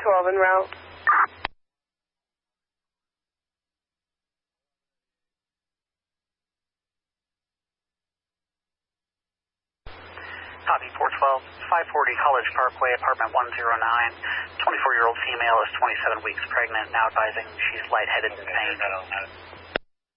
512 en route. Copy 412, 540 College Parkway, apartment 109. 24-year-old female is 27 weeks pregnant, now advising she's lightheaded and faint.